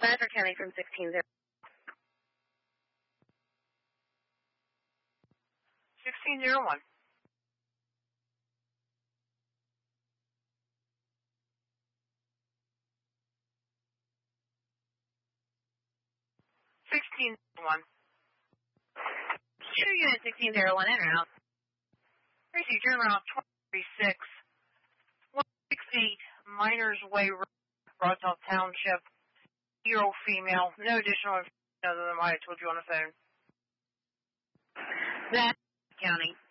Badger County from 16-0. 1601. True Unit 1601 en route. Tracy, turn around 236. 168 Miners Way Road, Broadtown Township. 0 female. No additional information other than what I told you on the phone. That County.